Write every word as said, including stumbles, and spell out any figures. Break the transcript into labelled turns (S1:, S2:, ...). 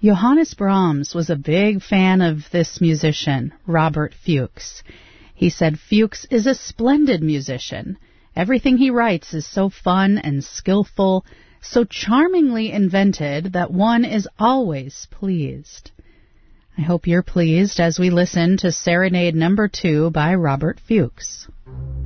S1: Johannes Brahms was a big fan of this musician, Robert Fuchs. He said Fuchs is a splendid musician. Everything he writes is so fun and skillful, so charmingly invented that one is always pleased. I hope you're pleased as we listen to Serenade Number Two by Robert Fuchs.